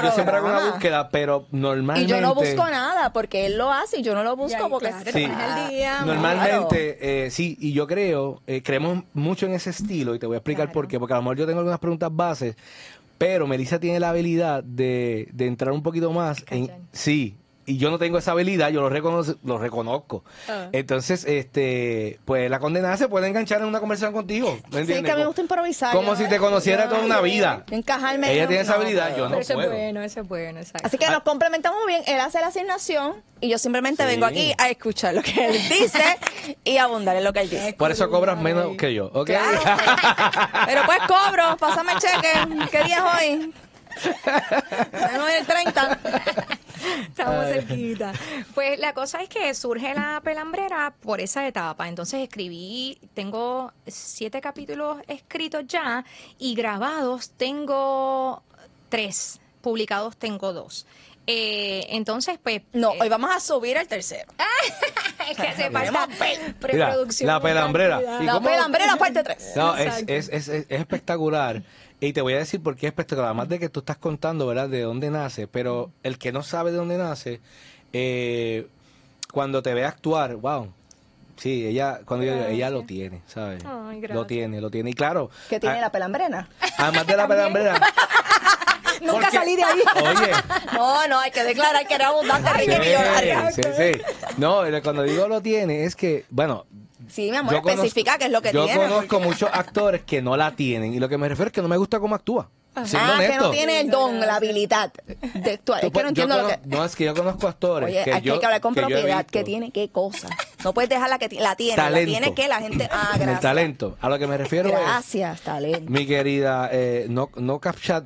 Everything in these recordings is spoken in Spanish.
yo siempre hago una programa. búsqueda, pero normalmente... Y yo no busco nada, porque él lo hace y yo no lo busco Ya, porque... claro, Sí. el día, Normalmente, sí, y yo creemos mucho en ese estilo, y te voy a explicar Claro. por qué, porque a lo mejor yo tengo algunas preguntas bases, pero Melissa tiene la habilidad de entrar un poquito más en... Cachar. Sí, y yo no tengo esa habilidad, yo lo reconozco. Ah. Entonces, pues la condenada se puede enganchar en una conversación contigo, ¿me Sí, entiendes? que a mí me gusta improvisar. Como yo, si te conociera toda una vida. Encajarme. Ella no, tiene esa no habilidad, puedo. yo no Pero eso puedo. eso es bueno, exacto. Así que nos complementamos muy bien. Él hace la asignación y yo simplemente Sí. vengo aquí a escuchar lo que él dice y a abundar en lo que él dice. Por eso cobras menos que yo, ¿ok? Claro. Pero pues cobro, pásame el cheque. ¿Qué día es hoy? No es el 30. Estamos cerquita. Pues la cosa es que surge la pelambrera por esa etapa. Entonces tengo 7 capítulos escritos ya y grabados tengo 3, publicados tengo 2. Entonces, pues... No, hoy vamos a subir el tercero. es que hace falta Mira, preproducción. la pelambrera. cantidad. ¿Y La cómo? pelambrera parte 3. No, Exacto. es espectacular. Y te voy a decir por qué es espectacular. Además de que tú estás contando, ¿verdad?, de dónde nace. Pero el que no sabe de dónde nace, cuando te ve actuar, wow. Sí, ella lo tiene, ¿sabes? Ay, lo tiene. Y claro, ¿Qué tiene la pelambrena? además de la pelambrera. Nunca porque- salí de ahí. Oye, No, hay que declarar que era abundante, rica y millonaria. sí. No, cuando digo lo tiene, es que, bueno, Sí, mi amor, yo conozco- especifica qué es lo que yo tiene. conozco muchos actores que no la tienen. Y lo que me refiero es que no me gusta cómo actúa. Siendo Que honesto. no tiene el don, la habilidad de actuar. Tú Es que no yo entiendo lo que... No, es que yo conozco actores. Oye, que aquí yo, hay que hablar con que yo he propiedad. visto. ¿Qué tiene? ¿Qué cosa? No puedes dejarla que la tiene. Talento. La tiene que la gente... Ah, El gracias. talento. A lo que me refiero Gracias, talento. es, mi querida, no captcha.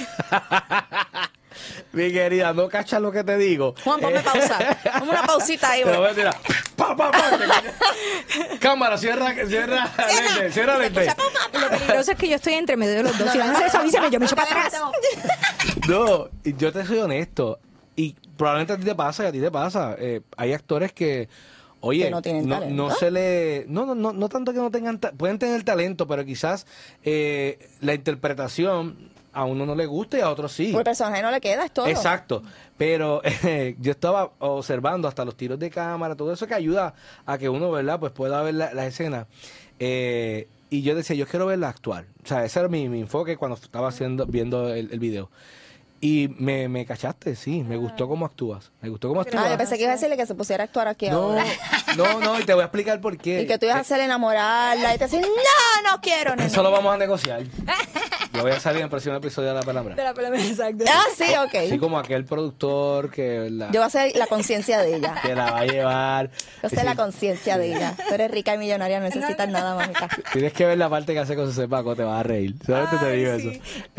Mi querida, no cachas lo que te digo. Juan, ponme pausa. Ponme una pausita ahí, Te lo voy güey. a tirar. Pa, pa, pa. Cámara, cierra lente. Lo peligroso es que yo estoy entre medio de los dos. Si van a hacer eso, avísame, yo me echo para atrás. No, y yo te soy honesto. Y probablemente a ti te pasa y a ti te pasa. Hay actores que, oye, Que no tienen talento. no se le... No tanto que no tengan... Pueden tener talento, pero quizás la interpretación a uno no le gusta y a otros sí. Porque el personaje no le queda, es todo. Exacto, pero yo estaba observando hasta los tiros de cámara, todo eso que ayuda a que uno, ¿verdad?, pues pueda ver las escenas. Y yo decía, yo quiero verla actuar. O sea, ese era mi enfoque cuando estaba viendo el video. Y me cachaste, sí, me gustó cómo actúas. Me gustó cómo actúas. Yo pensé que iba a decirle que se pusiera a actuar aquí No, ahora. no, y te voy a explicar por qué. Y que tú ibas a hacer enamorarla y te decías, no quiero, nene. Eso lo vamos a negociar. Yo voy a salir en el próximo episodio de La Palabra. De la pelambrera, exacto. Ah, sí, ok. Así como aquel productor que Yo voy a ser la conciencia de ella. que la va a llevar. Yo soy la conciencia de ella. Tú eres rica y millonaria, no necesitas nada, mamita. Tienes que ver la parte que hace con su sepaco, te vas a reír. Solamente te digo eso.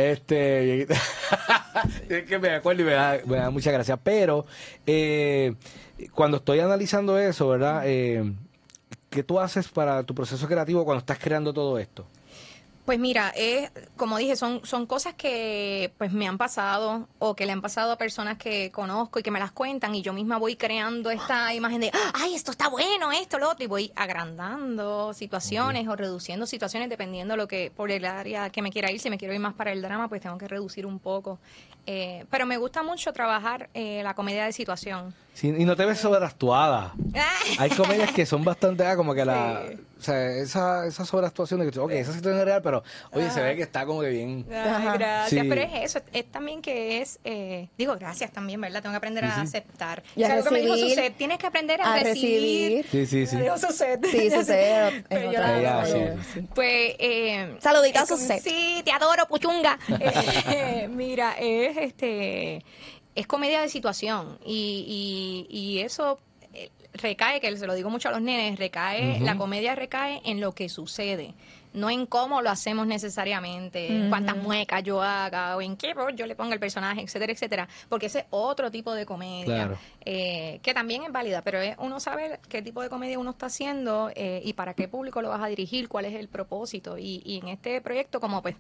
Es que me acuerdo y me da mucha gracia. Pero cuando estoy analizando eso, ¿verdad? ¿Qué tú haces para tu proceso creativo cuando estás creando todo esto? Pues mira, como dije, son cosas que pues me han pasado o que le han pasado a personas que conozco y que me las cuentan y yo misma voy creando esta imagen de, ay, esto está bueno, esto, lo otro, y voy agrandando situaciones o reduciendo situaciones dependiendo por el área que me quiera ir. Si me quiero ir más para el drama, pues tengo que reducir un poco. Pero me gusta mucho trabajar la comedia de situación. Sí, y no te ves sobreactuada. Hay comedias que son bastante, como que o sea, esa sobreactuación de que, ok, esa situación es real, pero, oye, se ve que está como que bien. Ay, gracias, Sí. pero es eso, es también que digo, gracias también, ¿verdad? Tengo que aprender a aceptar. Y a O sea, lo que me dijo recibir, Suset, tienes que aprender a recibir. Sí. Me dijo Suset. Sí, sucede. Pero en yo otra la Ella, amo. sí. Pues, Saludita a es como- Suset. Sí, te adoro, puchunga. Mira, es comedia de situación y eso recae, que se lo digo mucho a los nenes, la comedia recae en lo que sucede, no en cómo lo hacemos necesariamente, en cuántas muecas yo haga o en qué rol yo le ponga el personaje, etcétera, etcétera, porque ese es otro tipo de comedia, Claro. que también es válida, pero uno sabe qué tipo de comedia uno está haciendo y para qué público lo vas a dirigir, cuál es el propósito, y en este proyecto, como pues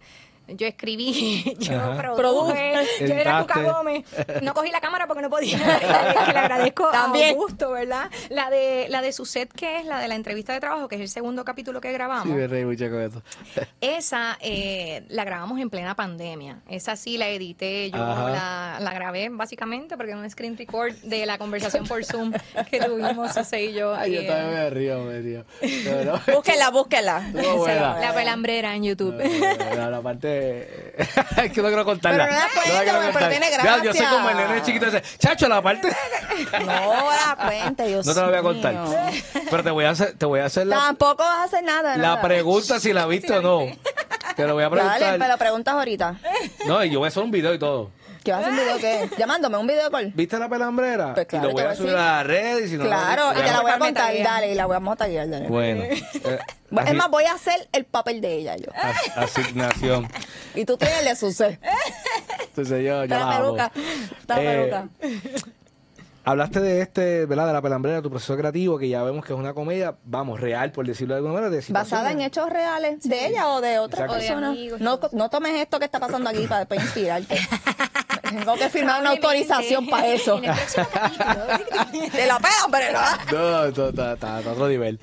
yo escribí, yo Ajá. produje, yo era Editaste. Cuca Gómez. No cogí la cámara porque no podía. Que le agradezco También. a Augusto, ¿verdad? La de Suset, que es la de la entrevista de trabajo, que es el segundo capítulo que grabamos. Sí, me reí mucho con eso. Esa la grabamos en plena pandemia. Esa sí la edité, yo Ajá. la grabé básicamente porque era un screen record de la conversación por Zoom que tuvimos Susé y yo. Ay, yo y, también me río, me río. No, Búsquela. Estuvo buena. la pelambrera en YouTube. La parte es que no quiero contarla. Pero no la cuentes, quiero pero contar. tiene Ya, yo soy gracia. como el nene chiquito ese. Chacho, la parte No la cuente, Dios no te la voy a mío. contar. Pero te voy a hacer la Tampoco vas a hacer nada. la nada. pregunta si la viste o no. Te lo voy a Dale, preguntar. me lo preguntas ahorita. No, y yo voy a hacer un video y todo. ¿Qué vas a hacer un video qué? Llamándome, un video call. ¿Viste la pelambrera? Pues claro, y lo voy te a voy a subir decir. a las redes y si no Claro, y te la voy a Por contar, taguear. dale, y la vamos a taguear, dale. Bueno. Es más, voy a hacer el papel de ella yo. Asignación. Y tú tienes el de Susé. Entonces yo Está la la amo. peluca. Está la peluca. Hablaste de ¿verdad? De la pelambrera, tu proceso creativo, que ya vemos que es una comedia, vamos, real, por decirlo de alguna manera. De ¿Basada en situaciones. hechos reales? ¿De ella o de otra Exacto. persona? O de amigos, No, no tomes esto que está pasando aquí para después inspirarte. Tengo que firmar una autorización para eso. En el próximo capítulo. Te la pego, pero no. No, está a otro nivel.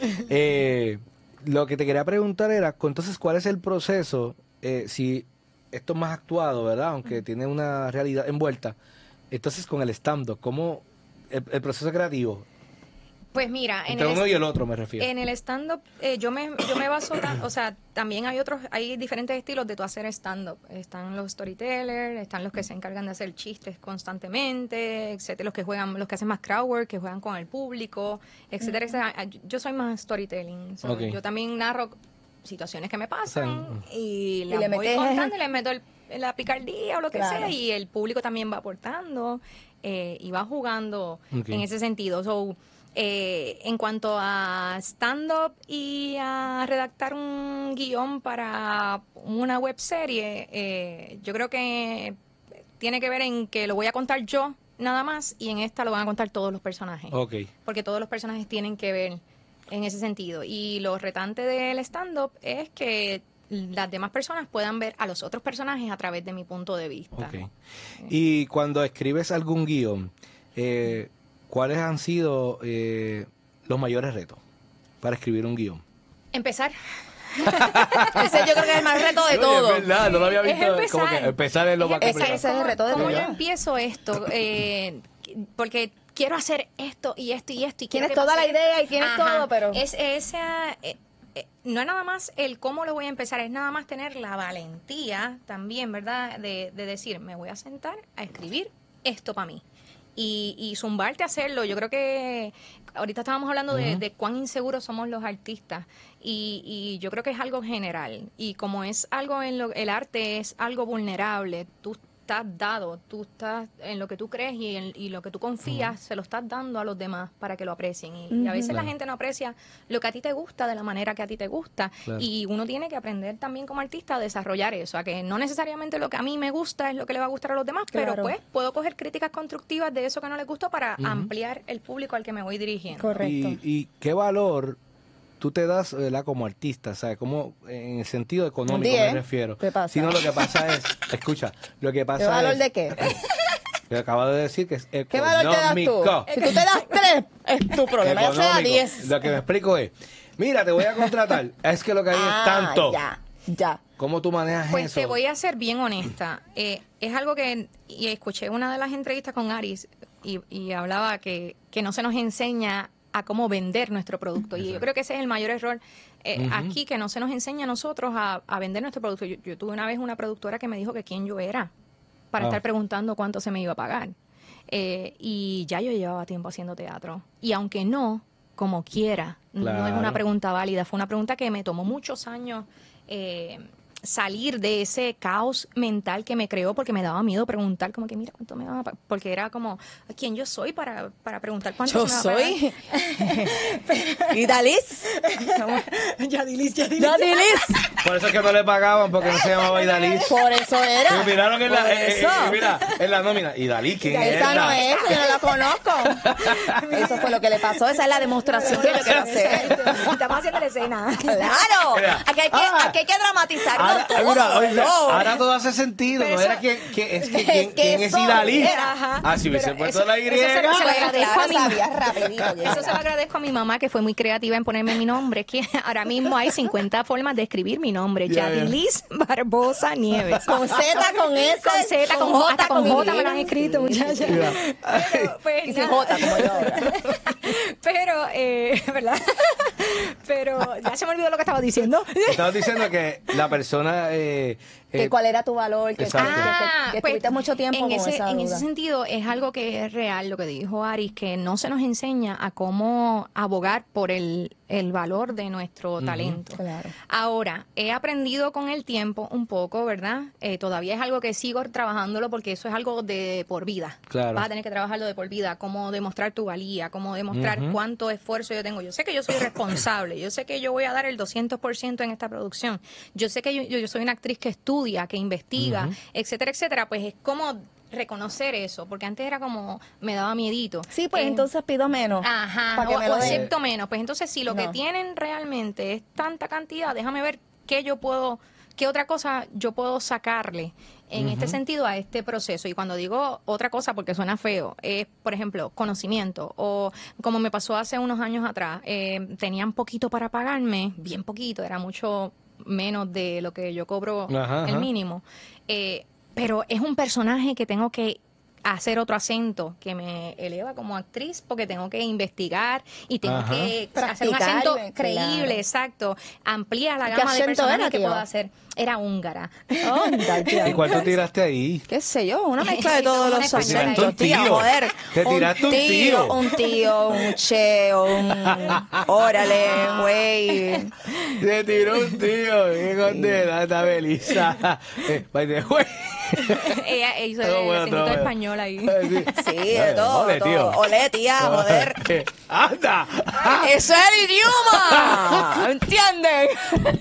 Lo que te quería preguntar era, entonces, ¿cuál es el proceso? Si esto es más actuado, ¿verdad? Aunque tiene una realidad envuelta. Entonces, con el stand-up, ¿cómo el proceso creativo? Pues mira, Entre uno y el otro me refiero. en el stand-up yo me baso, o sea, también hay diferentes estilos de tu hacer stand-up. Están los storytellers, están los que se encargan de hacer chistes constantemente, etcétera, los que hacen más crowdwork, que juegan con el público, etcétera, etcétera. Yo soy más storytelling. So, Ok. Yo también narro situaciones que me pasan y le las voy metes- contando y les meto la picardía o lo que Claro. sea, y el público también va aportando y va jugando Ok. en ese sentido. So, en cuanto a stand-up y a redactar un guión para una webserie, yo creo que tiene que ver en que lo voy a contar yo nada más y en esta lo van a contar todos los personajes. Ok. Porque todos los personajes tienen que ver en ese sentido. Y lo retante del stand-up es que las demás personas puedan ver a los otros personajes a través de mi punto de vista. Ok. Y cuando escribes algún guión, ¿cuáles han sido los mayores retos para escribir un guión? Empezar. Ese yo creo que es el más reto de Oye, todo. es verdad, no lo había Es visto. empezar. Como que empezar es lo más Ese complicado. es el reto de ¿Cómo todo. yo empiezo esto? Porque quiero hacer esto y esto y esto. Y quiero Tienes que toda pase la idea y tienes Ajá. todo, pero... No es nada más el cómo lo voy a empezar, es nada más tener la valentía también, ¿verdad? De decir, me voy a sentar a escribir esto para mí. Y zumbarte a hacerlo. Yo creo que ahorita estábamos hablando de cuán inseguros somos los artistas y yo creo que es algo general. Y como es algo el arte es algo vulnerable, tú estás dado, tú estás en lo que tú crees y lo que tú confías, se lo estás dando a los demás para que lo aprecien. Y a veces la gente no aprecia lo que a ti te gusta de la manera que a ti te gusta. Claro. Y uno tiene que aprender también como artista a desarrollar eso, a que no necesariamente lo que a mí me gusta es lo que le va a gustar a los demás, Claro. pero pues puedo coger críticas constructivas de eso que no les gustó para ampliar el público al que me voy dirigiendo. Correcto. ¿Y qué valor tú te das, ¿verdad? Como artista? ¿Sabes? Como en el sentido económico Un 10. me refiero. ¿Qué pasa? Sino lo que pasa es, escucha, lo que pasa ¿Qué valor es, de qué? que acabo de decir que es ¿Qué valor te das tú? económico. Si tú te das 3, es tu problema. Ya se da Económico. 10. Lo que me explico es, mira, te voy a contratar, es que lo que hay es tanto. Ya. ¿Cómo tú manejas Pues eso? te voy a ser bien honesta. Es algo que y escuché una de las entrevistas con Aris y hablaba que no se nos enseña a cómo vender nuestro producto. Y yo creo que ese es el mayor error aquí, que no se nos enseña a nosotros a vender nuestro producto. Yo tuve una vez una productora que me dijo que quién yo era para estar preguntando cuánto se me iba a pagar. Y ya yo llevaba tiempo haciendo teatro. Y aunque no, como quiera, no es Claro. una pregunta válida. Fue una pregunta que me tomó muchos años salir de ese caos mental que me creó porque me daba miedo preguntar como que mira cuánto me va a pagar, porque era como quién yo soy para preguntar cuánto Yo se me va a pagar. soy. ¿Y Dalis? Yadilis. Yadilis. Por eso es que no le pagaban, porque no se llamaba Idalis. Por eso era. Y miraron en la, Por eso. mira, en la nómina. ¿Idalis quién es? Esa no es, yo no la conozco. Eso fue lo que le pasó. Esa es la demostración de lo que va a hacer. Estamos haciendo la escena. Claro. Mira. Aquí hay que dramatizar Ahora, mira, ahora todo hace sentido. Pero No eso- era quién es Idalí. Ajá. Ah, si hubiese Pero puesto eso- la Y. eso se lo agradezco a mi sabía rapidito. Eso se lo agradezco a mi mamá, que fue muy creativa en ponerme mi nombre. Que ahora mismo hay 50 formas de escribir mi nombre. Ya, ya. Yadilis Barbosa Nieves. Con Z, con S, Con Z, con J, hasta con J me lo han Y. escrito, muchachas. Pues, Y sin nada. J, como yo ahora. Pero, ¿verdad? Pero ya se me olvidó lo que estaba diciendo. Estabas diciendo que la persona... ¿Cuál era tu valor? Que Exacto. que Pues, estuviste mucho tiempo con esa en duda. ese sentido es algo que es real lo que dijo Aris, que no se nos enseña a cómo abogar por el valor de nuestro talento. Claro. Ahora, he aprendido con el tiempo un poco, ¿verdad? Todavía es algo que sigo trabajándolo porque eso es algo de por vida. Claro. Vas a tener que trabajarlo de por vida, cómo demostrar tu valía, cómo demostrar cuánto esfuerzo yo tengo. Yo sé que yo soy responsable, yo sé que yo voy a dar el 200% en esta producción, yo sé que yo soy una actriz que estudia, que investiga, etcétera, etcétera. Pues es como reconocer eso, porque antes era como, me daba miedito. Sí, pues entonces pido menos. Ajá, para que me o lo den. acepto menos. Pues entonces, si lo que No. tienen realmente es tanta cantidad, déjame ver qué otra cosa yo puedo sacarle en este sentido a este proceso. Y cuando digo otra cosa, porque suena feo, es, por ejemplo, conocimiento. O como me pasó hace unos años atrás, tenían poquito para pagarme, bien poquito, era mucho menos de lo que yo cobro Ajá, el ajá. mínimo. Pero es un personaje que tengo que hacer otro acento que me eleva como actriz porque tengo que investigar y tengo Ajá. que hacer un acento Practicar, creíble, claro. exacto. Amplía la ¿Qué gama de acento personajes era, que tío? puedo hacer. Era húngara. Anda, tía. ¿Y cuál tú tiraste ahí? ¿Qué sé yo? Una mezcla de Y todo todos en los español ahí. acentos, Te tiraste un tía, tío. joder. Te tiraste un tío. Un tío, un che, un... Órale, güey. Se tiró un tío. Qué condena esta Belisa. By the way. Ella hizo Todo el bueno, acento todo bueno. español ahí. Sí, de todo, Ole, tío. todo. Olé, tía, joder. ¡Anda! ¡Eso es el idioma! ¿Entienden?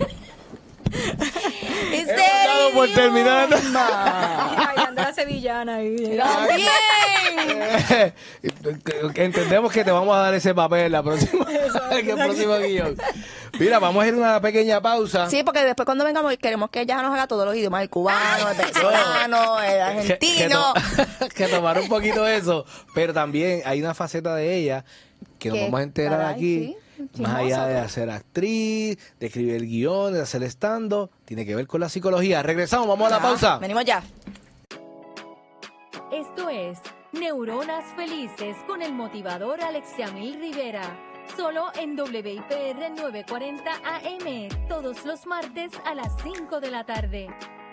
¡Es Hemos dado por terminar. Bailando la sevillana ahí. ¡También! Entendemos que te vamos a dar ese papel la próxima, en el próximo guión. Mira, vamos a ir a una pequeña pausa. Sí, porque después cuando vengamos queremos que ella nos haga todos los idiomas, el cubano, el venezolano, el argentino. Que tomar un poquito de eso, pero también hay una faceta de ella que nos Que, vamos a enterar caray, aquí, sí, más allá de chismoso. hacer actriz, de escribir el guión, de hacer stand-up, tiene que ver con la psicología. Regresamos, vamos a la pausa. Venimos ya. Esto es Neuronas Felices con el motivador Alexiamil Rivera. Solo en WIPR 940 AM, todos los martes a las 5 de la tarde.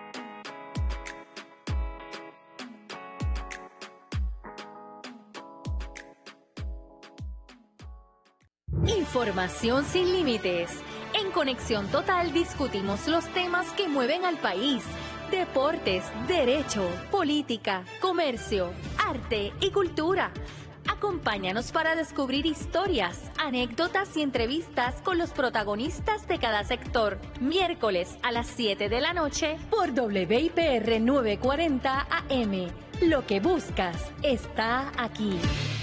Información sin límites. En Conexión Total discutimos los temas que mueven al país. Deportes, derecho, política, comercio, arte y cultura. Acompáñanos para descubrir historias, anécdotas y entrevistas con los protagonistas de cada sector. Miércoles a las 7 de la noche por WIPR 940 AM. Lo que buscas está aquí.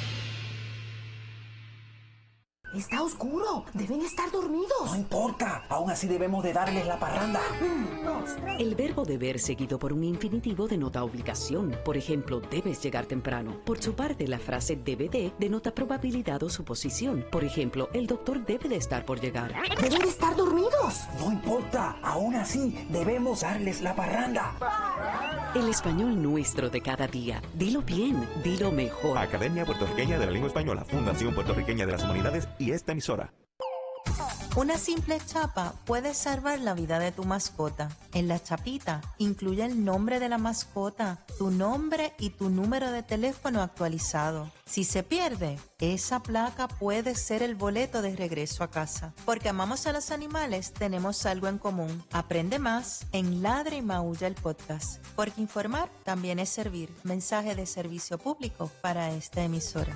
Está oscuro. Deben estar dormidos. No importa, aún así debemos de darles la parranda. El verbo deber seguido por un infinitivo denota obligación. Por ejemplo, debes llegar temprano. Por su parte, la frase debe de denota probabilidad o suposición. Por ejemplo, el doctor debe de estar por llegar. Deben estar dormidos. No importa, aún así debemos darles la parranda. El español nuestro de cada día. Dilo bien, dilo mejor. Academia Puertorriqueña de la Lengua Española, Fundación Puertorriqueña de las Humanidades y esta emisora. Una simple chapa puede salvar la vida de tu mascota. En la chapita incluye el nombre de la mascota, tu nombre y tu número de teléfono actualizado. Si se pierde, esa placa puede ser el boleto de regreso a casa. Porque amamos a los animales, tenemos algo en común. Aprende más en Ladra y Maulla el podcast. Porque informar también es servir. Mensaje de servicio público para esta emisora.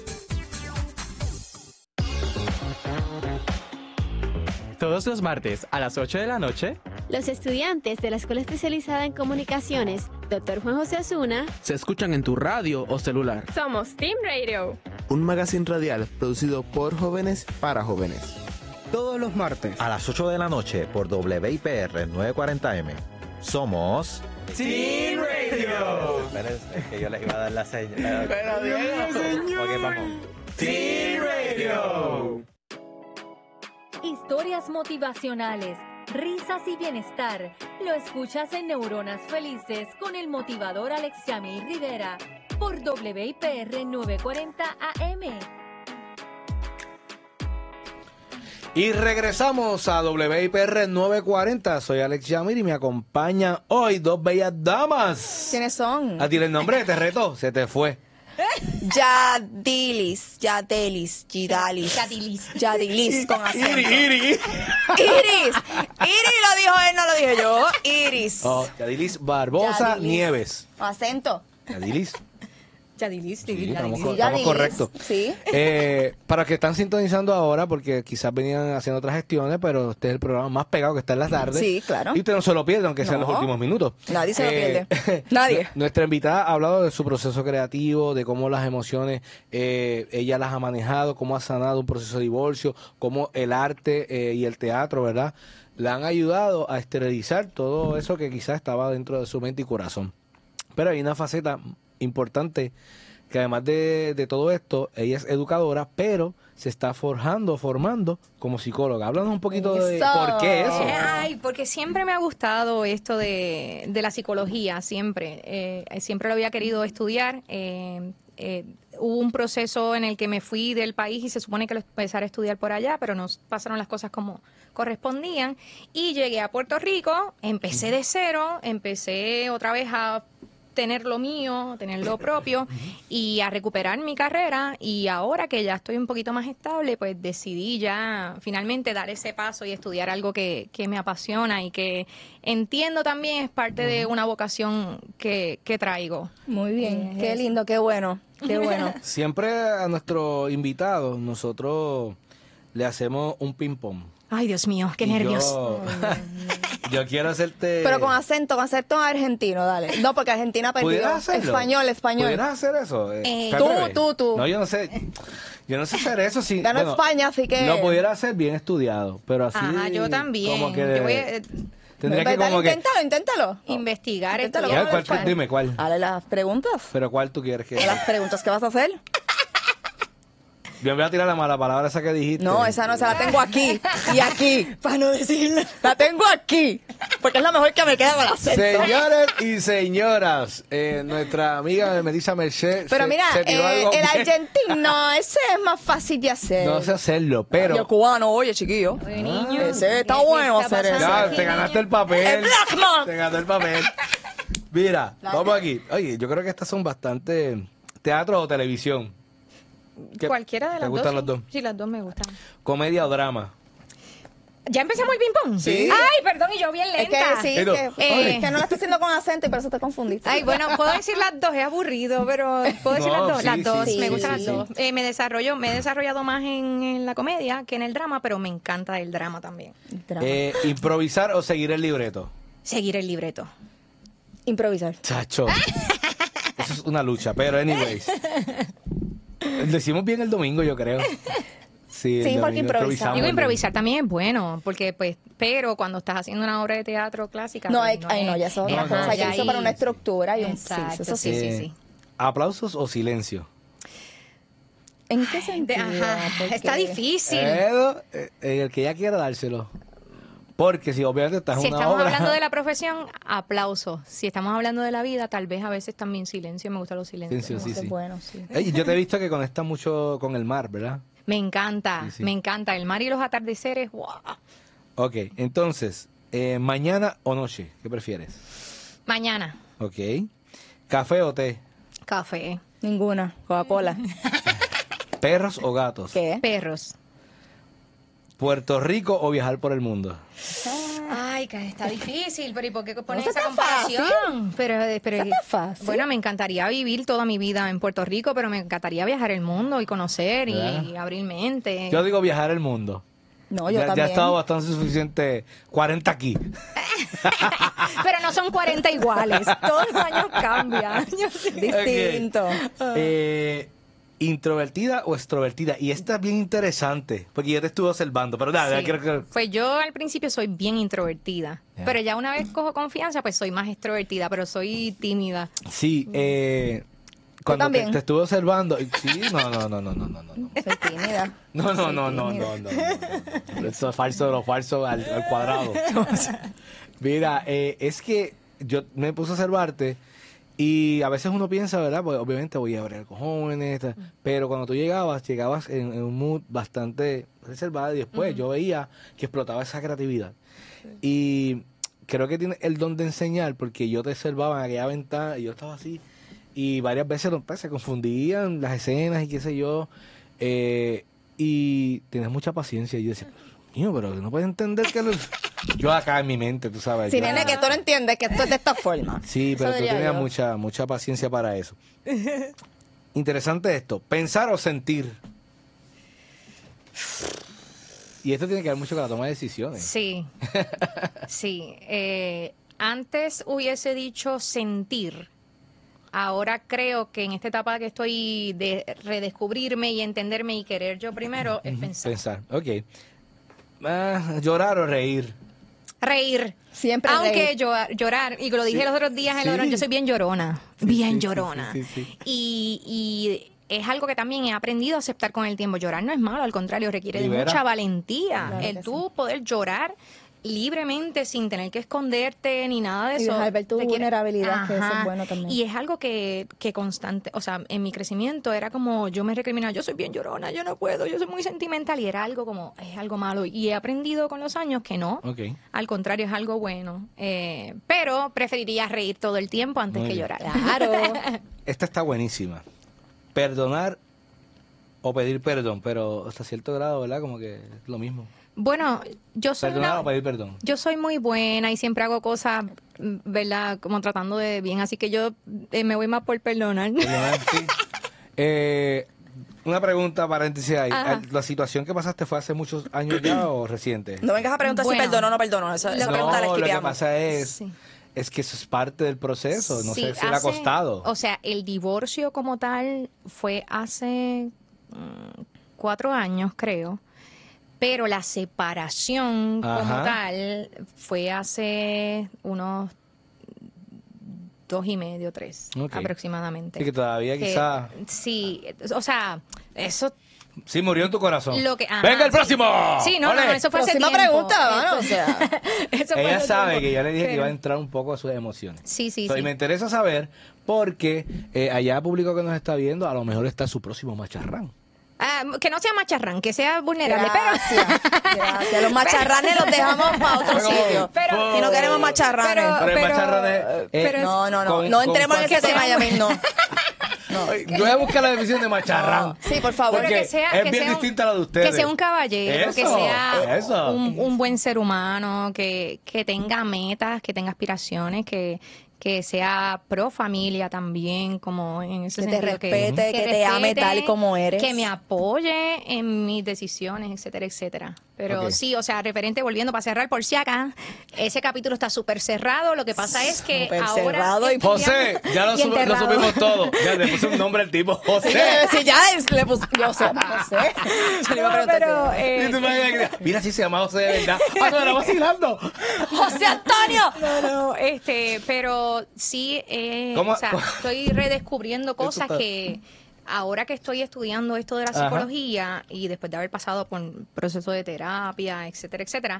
Todos los martes a las 8 de la noche Los estudiantes de la Escuela Especializada en Comunicaciones, Dr. Juan José Osuna, se escuchan en tu radio o celular. somos Team Radio. Un magazine radial producido por jóvenes para jóvenes. Todos los martes a las 8 de la noche por WIPR 940M. Somos... ¡Teen Radio! Espérense, que yo les iba a dar la señal. Pero Diego. Ok, vamos. ¡Teen Radio! Historias motivacionales, risas y bienestar. Lo escuchas en Neuronas Felices con el motivador Alex Yamil Rivera por WIPR 940 AM. Y regresamos a WIPR 940. Soy Alex Yamir y me acompañan hoy dos bellas damas. ¿Quiénes son? A ti el nombre, te reto, se te fue. Yadilis, con acento. Iris. Iris lo dijo él, no lo dije yo. Iris. Oh, Yadilis Barbosa Yadilis. Nieves. Acento. Yadilis. Yadilis, Sí, estamos correctos. Sí. Para los que están sintonizando ahora, porque quizás venían haciendo otras gestiones, pero este es el programa más pegado que está en las tardes. Sí, claro. Y usted no se lo pierde, aunque sea en los No. últimos minutos. Nadie se lo pierde. Nadie. Nuestra invitada ha hablado de su proceso creativo, de cómo las emociones ella las ha manejado, cómo ha sanado un proceso de divorcio, cómo el arte y el teatro, ¿verdad?, le han ayudado a esterilizar todo eso que quizás estaba dentro de su mente y corazón. Pero hay una faceta importante que además de todo esto, ella es educadora, pero se está formando como psicóloga. Háblanos un poquito de por qué eso. Ay, porque siempre me ha gustado esto de la psicología, siempre. Siempre lo había querido estudiar. Hubo un proceso en el que me fui del país y se supone que lo empezara a estudiar por allá, pero no pasaron las cosas como correspondían. Y llegué a Puerto Rico, empecé de cero, empecé otra vez a tener lo mío, tener lo propio y a recuperar mi carrera, y ahora que ya estoy un poquito más estable, pues decidí ya finalmente dar ese paso y estudiar algo que me apasiona y que entiendo también es parte de una vocación que traigo. Muy bien, qué lindo, qué bueno, qué bueno. Siempre a nuestros invitados nosotros le hacemos un ping pong. Ay, Dios mío, qué nervios. Yo quiero hacerte... Pero con acento argentino, dale. No, porque Argentina perdió. ¿Pudieras hacerlo? Español. ¿Pudieras hacer eso? Tú. No, yo no sé hacer eso. Sí, Ganó España, así que... Lo pudiera hacer bien estudiado, pero así... Ajá, yo también. Como que Yo voy tendría que como Inténtalo. investigar. Dime cuál. Dale las preguntas. Pero ¿cuál tú quieres que... Las preguntas que vas a hacer. Yo me voy a tirar la mala palabra esa que dijiste. No, esa no, esa la tengo aquí y aquí, para no decirla. La tengo aquí, porque es la mejor que me queda con el acento. Señores y señoras, nuestra amiga Melissa Merced. Pero mira, se tiró algo el bien. argentino, ese es más fácil de hacer. No sé hacerlo, pero... Y el cubano, oye, chiquillo. Ese está bueno hacer eso. Ya, te ganaste el papel. El Blackman. Te ganó el papel. Mira, vamos aquí. Oye, yo creo que estas son bastante teatro o televisión. Cualquiera de las dos. ¿Te gustan sí. las dos? Sí, las dos me gustan. Comedia o drama. ¿Ya empezamos el ping-pong? Sí. Ay, perdón, y yo bien Es lenta. que sí, que no la estoy haciendo con acento y por eso te confundiste. Ay, bueno, puedo decir las dos, es aburrido, pero puedo decir No, las dos. sí, Las dos, sí, me sí, gustan sí, las dos. Me he desarrollado más en la comedia que en el drama, pero me encanta el drama también. Improvisar o seguir el libreto. Seguir el libreto. Improvisar. Chacho. Eso es una lucha, pero anyways. Lo hicimos bien el domingo, yo creo. Sí, el porque domingo improvisamos. Digo, improvisar también es bueno, porque pues, pero cuando estás haciendo una obra de teatro clásica... No, pues, ya es otra cosa. ya Ya hizo para una estructura y un Exacto, eso sí. ¿Aplausos o silencio? ¿En qué sentido? Porque- Está difícil. El que ya quiera dárselo. Porque si obviamente estás Si en una estamos obra... hablando de la profesión, aplauso. Si estamos hablando de la vida, tal vez a veces también silencio. Me gustan los silencios. Silencio, sí. Bueno, sí. Ey, yo te he visto que conectas mucho con el mar, ¿verdad? Me encanta, Sí. me encanta. El mar y los atardeceres, wow. Ok, entonces, mañana o noche, ¿qué prefieres? Mañana, Ok. ¿Café o té? café. Ninguna. Coca-Cola. ¿Perros o gatos? ¿Qué? Perros. ¿Puerto Rico o viajar por el mundo? Ay, que está difícil, pero ¿y por qué pones No esa está comparación? Pero Está fácil. bueno, me encantaría vivir toda mi vida en Puerto Rico, pero me encantaría viajar el mundo y conocer ¿verdad? y abrir mente. Yo digo viajar el mundo. No, yo Ya también. he estado bastante suficiente, 40 aquí. Pero no son 40 iguales. Todos los años cambian. Distinto. ¿introvertida o extrovertida? Y esta es bien interesante, porque yo te estuve observando, pero nada, Sí. Pues yo al principio soy bien introvertida, Ya. pero ya una vez cojo confianza, pues soy más extrovertida, pero soy tímida. Sí, cuando también. te estuve observando, sí, no. Soy tímida. No. Eso es falso, lo falso al cuadrado. Mira, es que yo me puse a observarte y a veces uno piensa, ¿verdad? Pues obviamente voy a abrir cojones, pero cuando tú llegabas en un mood bastante reservado y después yo veía que explotaba esa creatividad. Y creo que tiene el don de enseñar porque yo te observaba en aquella ventana y yo estaba así y varias veces pues, se confundían las escenas y qué sé yo. Y tienes mucha paciencia. Y yo decía, mío, pero no puedes entender que yo acá en mi mente, tú sabes. Sí, yo- nene, que tú no entiendes que esto es de esta forma. Sí, pero Eso tú diría tenías yo. mucha paciencia para eso. Interesante esto, pensar o sentir. Y esto tiene que ver mucho con la toma de decisiones. Sí, sí. Antes hubiese dicho sentir. Ahora creo que en esta etapa que estoy de redescubrirme y entenderme y querer yo primero es pensar. Pensar, ok. Llorar o reír. Reír. Siempre Aunque reír. llorar, y lo dije Sí, los otros días en sí. el hora, yo soy bien llorona, bien sí, llorona. sí. Y es algo que también he aprendido a aceptar con el tiempo. Llorar no es malo, al contrario, requiere de Libera. mucha valentía. Claro El que tú poder llorar libremente sin tener que esconderte ni nada de Y eso. dejar ver tu requiere- vulnerabilidad, que eso es Ajá. bueno también. Y es algo que constante, o sea, en mi crecimiento era como, yo me recriminaba, yo soy bien llorona, yo no puedo, yo soy muy sentimental y era algo como, es algo malo. Y he aprendido con los años que no. Ok. Al contrario, es algo bueno. Pero preferiría reír todo el tiempo antes Muy que bien. llorar. Claro. Esta está buenísima. Perdonar o pedir perdón, pero hasta cierto grado, ¿verdad? Como que es lo mismo. Bueno, yo soy Perdonar una- o pedir perdón. yo soy muy buena y siempre hago cosas, ¿verdad? Como tratando de bien. Así que yo me voy más por perdonar. Perdonar, sí. Una pregunta, paréntesis ahí. Ajá. ¿La situación que pasaste fue hace muchos años ya o reciente? No vengas a preguntar Bueno. si perdono o no perdono. Esa Lo- pregunta la No, lo que esquipeamos. pasa es, Sí. es que eso es parte del proceso. No Sí, sé si le ha hace- costado. O sea, el divorcio como tal fue hace 4 años, creo. Pero la separación como Ajá. tal fue hace unos 2 y medio, 3 Ok. aproximadamente. Sí, que todavía Que- quizá... Sí, o sea, eso... Sí, murió en tu corazón. Lo que, ajá, ¡Venga, el sí. próximo! Sí, no, ¡Ole! eso fue hace Próxima tiempo. pregunta, mano, Esto- o sea. eso fue Ella hace sabe tiempo. que yo le dije que Pero- iba a entrar un poco a sus emociones. Sí, sí, So, y sí. me interesa saber porque allá público que nos está viendo, a lo mejor está su próximo macharrán. Que no sea macharrán, que sea vulnerable, Gracias. Gracias. Los macharranes los dejamos para otro Pero- sitio. pero- y no queremos macharranes. Pero el macharrán es... pero es- no, no, no. con- No con entremos en ese cualquier- tema, Yamil, no. Yo voy a buscar la definición de macharrán. Sí, por favor. Porque que sea- es que bien sea un- distinta a la de ustedes. Que sea un caballero, que Eso, sea eso. un buen ser humano, que tenga metas, que tenga aspiraciones, que sea pro familia también, como en ese Que te sentido. respete, que te ame tal y como eres. Que me apoye en mis decisiones, etcétera, etcétera. Pero Ok. sí, o sea, referente, volviendo para cerrar, por si acá, ese capítulo está súper cerrado. Lo que pasa es que Súper ahora... cerrado y- José, ya lo, y lo enterrado. supimos todo. Ya le puse un nombre al tipo, José. Sí, ya le puse. Yo sé, no sé. Yo le iba a preguntar pero, si- Y tú me dices, mira si se llama José de verdad. Ah, no, era vacilando. ¡José Antonio! No, pero sí, ¿Cómo? o sea, estoy redescubriendo cosas está- que ahora que estoy estudiando esto de la Ajá. psicología y después de haber pasado por un proceso de terapia, etcétera, etcétera,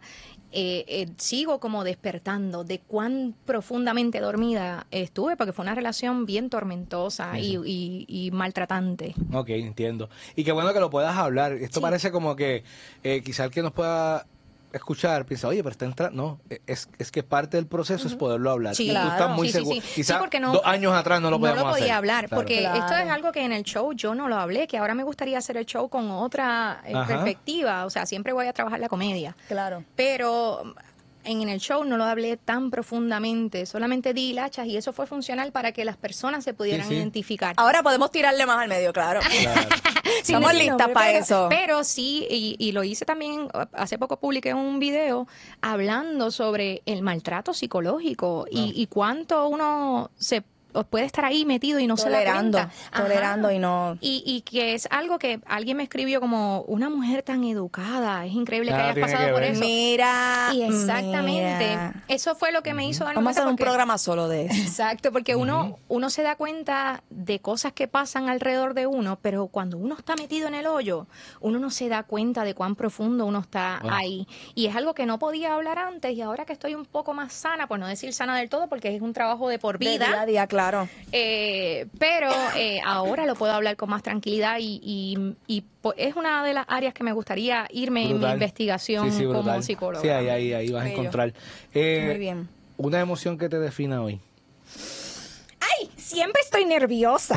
sigo como despertando de cuán profundamente dormida estuve, porque fue una relación bien tormentosa Sí, y maltratante. Ok, entiendo. Y qué bueno que lo puedas hablar. Esto Sí. parece como que quizá el que nos pueda escuchar piensa, oye, pero está entrando. No, es que parte del proceso es poderlo hablar. Sí, y tú estás claro. muy Sí, sí, seguro. sí. Quizá Sí, porque no- 2 años atrás no lo podíamos No lo podía hacer. hablar, Claro. porque Claro. esto es algo que en el show yo no lo hablé, que ahora me gustaría hacer el show con otra Ajá. perspectiva. O sea, siempre voy a trabajar la comedia. Claro. Pero en el show no lo hablé tan profundamente, solamente di hilachas y eso fue funcional para que las personas se pudieran Sí, sí. identificar. Ahora podemos tirarle más al medio, claro. Claro. Sin Estamos decir listas nombre, para pero- eso. Pero sí, y lo hice también, hace poco publiqué un video hablando sobre el maltrato psicológico y cuánto uno se puede estar ahí metido y no Tolerando, se da cuenta. tolerando Ajá. y no... Y que es algo que alguien me escribió como una mujer tan educada. Es increíble que Nada hayas tiene pasado que por ver. eso. Mira, Y exactamente. mira. Eso fue lo que me hizo darme Vamos a cuenta hacer un porque- programa solo de eso. Exacto, porque uno se da cuenta de cosas que pasan alrededor de uno, pero cuando uno está metido en el hoyo, uno no se da cuenta de cuán profundo uno está ahí. Y es algo que no podía hablar antes, y ahora que estoy un poco más sana, por no decir sana del todo, porque es un trabajo de por De vida. día a día, claro. Pero ahora lo puedo hablar con más tranquilidad es una de las áreas que me gustaría irme en mi Brutal. investigación Sí, como brutal. psicóloga. Sí, ahí vas a Bello. encontrar. Muy bien. Una emoción que te defina hoy. ¡Ay! Siempre estoy nerviosa.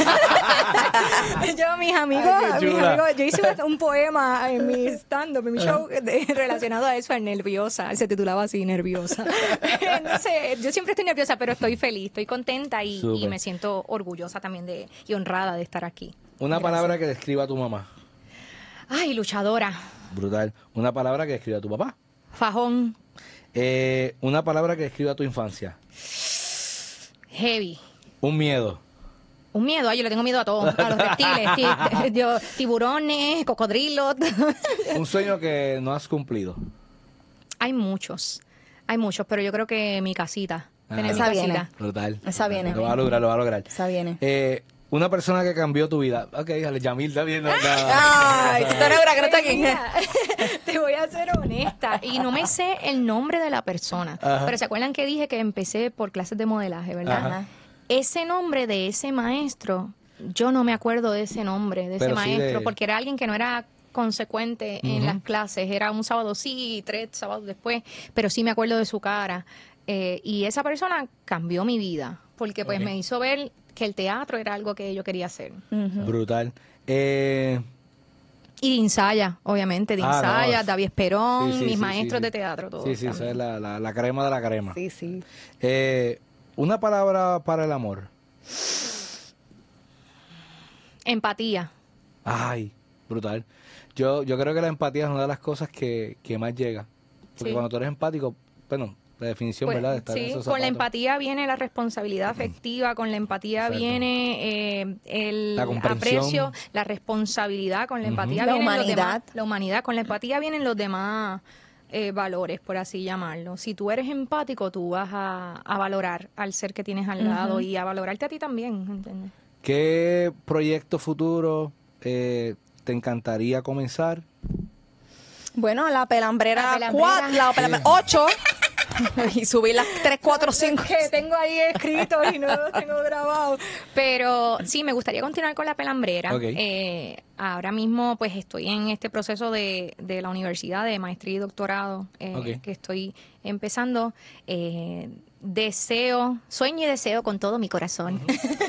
Mis amigos, Ay, qué chula. yo hice un poema en mi stand-up, en mi show, relacionado a eso, a nerviosa. Se titulaba así, nerviosa. No sé, yo siempre estoy nerviosa, pero estoy feliz, estoy contenta y Súper. me siento orgullosa también y honrada de estar aquí. Una palabra que describa a tu mamá. Ay, luchadora. Brutal. Una palabra que describa a tu papá. Fajón. Una palabra que describa a tu infancia. Heavy. Un miedo. Un miedo, ay, yo le tengo miedo a todos, a los reptiles, tiburones, cocodrilos. Un sueño que no has cumplido. Hay muchos, pero yo creo que mi casita. Tener mi Esa casita. viene. Brutal. Esa viene. Lo va a lograr. Esa viene. Una persona que cambió tu vida. Ok, Yamil está viendo. Ay, tú eres una que no está aquí. Mira, te voy a ser honesta. Y no me sé el nombre de la persona. Ajá. Pero ¿se acuerdan que dije que empecé por clases de modelaje, verdad? Ajá. Ese nombre de ese maestro, yo no me acuerdo de ese nombre, de ese Pero sí maestro, de- porque era alguien que no era consecuente en Ujú. las clases. Era un sábado sí y 3 sábados después, pero sí me acuerdo de su cara. Y esa persona cambió mi vida, porque pues Ok. me hizo ver que el teatro era algo que yo quería hacer. Brutal. Y de Insaya, obviamente, de Ah, no. Insaya, David Esperón, Sí, sí, mis sí, maestros sí, de sí. teatro, todos. Sí, esa es la crema de la crema. Sí, sí. Una palabra para el amor. Empatía. Ay, brutal. Yo creo que la empatía es una de las cosas que más llega. Porque Sí. cuando tú eres empático, bueno, la definición, Pues, ¿verdad? De estar en sí, esos con la zapatos. empatía viene la responsabilidad afectiva, con la empatía Exacto. viene el La comprensión. aprecio, la responsabilidad, con la Ujú. empatía La vienen los humanidad. demás, la humanidad, con la empatía vienen los demás valores, por así llamarlo. Si tú eres empático, tú vas a valorar al ser que tienes al lado y a valorarte a ti también, ¿entiendes? ¿Qué proyecto futuro te encantaría comenzar? Bueno, la pelambrera, La pelambrera. 4, la pelambrera 8 y subir las 3, 4, 5. Que tengo ahí escrito y no los tengo grabados. Pero sí, me gustaría continuar con la pelambrera. Ok. Ahora mismo pues estoy en este proceso de la universidad de maestría y doctorado Ok. que estoy empezando. Sueño y deseo con todo mi corazón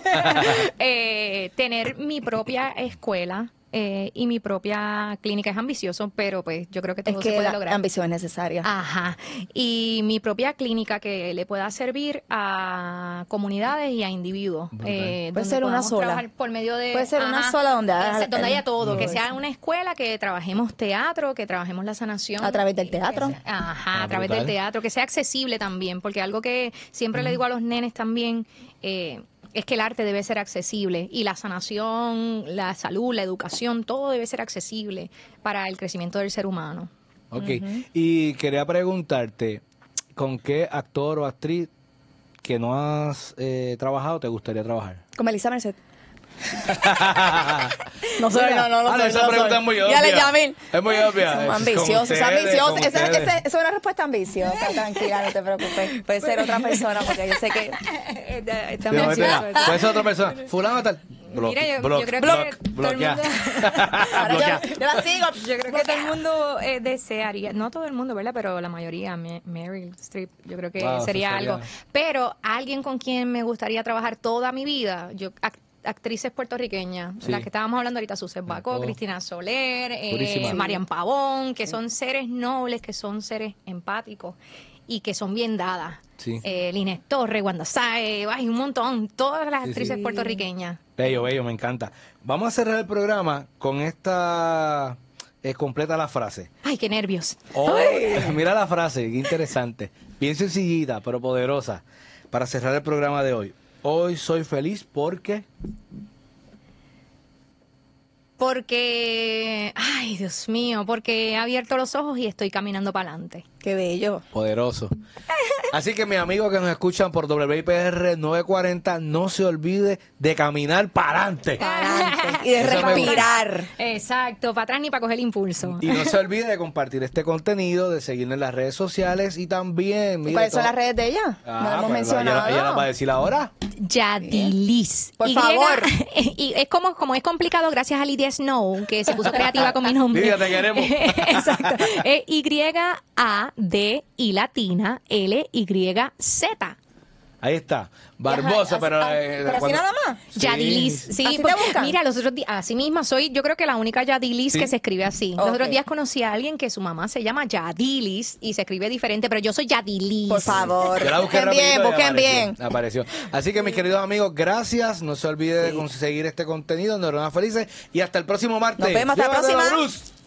tener mi propia escuela y mi propia clínica. Es ambicioso, pero pues yo creo que todo Es se que puede la lograr. ambición es necesaria. Ajá. Y mi propia clínica que le pueda servir a comunidades y a individuos. Puede donde ser una podamos sola. trabajar por medio de... Puede ser una ajá, sola donde haga- donde haya todo. Que Ujú. sea una escuela, que trabajemos teatro, que trabajemos la sanación. A través del teatro. Ajá, Ah, a través brutal. del teatro. Que sea accesible también. Porque algo que siempre le digo a los nenes también... es que el arte debe ser accesible y la sanación, la salud, la educación, todo debe ser accesible para el crecimiento del ser humano. Ok. Y quería preguntarte, ¿con qué actor o actriz que no has trabajado te gustaría trabajar? Con Melissa Merced. No soy, Mira, no soy, esa no pregunta soy. es muy Ya obvia. le Yamil. Es muy obvia. Son Es ambiciosos, con son ambiciosos. ustedes, con Esa ustedes. es una respuesta ambiciosa, tranquila, no te preocupes. Puede ser otra persona, porque yo sé que... Está No, muy mentira. ansioso. Puede ser otra persona. Fulano tal. Mira, yo creo que todo el bloquea. mundo- Ahora yo la sigo. Yo creo que todo el mundo desearía, no todo el mundo, ¿verdad? Pero la mayoría, Meryl Streep, yo creo que Wow, eso sería sería- algo. Pero alguien con quien me gustaría trabajar toda mi vida, actrices puertorriqueñas, Sí. las que estábamos hablando ahorita, Suset Bacó, Oh. Cristina Soler, Purísima. Marian Pavón, que son seres nobles, que son seres empáticos y que son bien dadas. Sí. Linés Torres, Wanda Sáez, hay un montón, todas las Sí, actrices sí. puertorriqueñas. Bello, bello, me encanta. Vamos a cerrar el programa con esta completa la frase. Ay, qué nervios. Oh, mira la frase, qué interesante. Bien sencillita, pero poderosa. Para cerrar el programa de hoy. Hoy soy feliz porque... Porque, ay, Dios mío, porque he abierto los ojos y estoy caminando para adelante. Qué bello. Poderoso. Así que mis amigos que nos escuchan por WIPR 940, no se olvide de caminar para adelante. Y de Eso me respirar. Exacto, para atrás ni para coger impulso. Y no se olvide de compartir este contenido, de seguirnos en las redes sociales y también... mire, ¿Cuáles son todo- las redes de ella? No hemos pues, mencionado. ella la va a decir ahora. Yadilis. Por favor. Y es como es complicado gracias a Lidia Snow, que se puso creativa con mi nombre. Lidia, te queremos. Exacto. Y-A-D y latina L-Y-Z. Ahí está. Barbosa, pero... Pero así cuando- nada más. Sí. Yadilis, sí. ¿Así te pues, buscan? mira, los otros días, así misma soy, yo creo que la única Yadilis Sí. que se escribe así. Los Ok. otros días conocí a alguien que su mamá se llama Yadilis y se escribe diferente, pero yo soy Yadilis. Por favor. Yo la busqué Busquen bien, rapidito y busquen apareció, bien. apareció. Así que mis queridos amigos, gracias. No se olvide de conseguir este contenido. Neuronas Felices. Y hasta el próximo martes. Nos vemos hasta la Llévatelo, próxima. Bruce.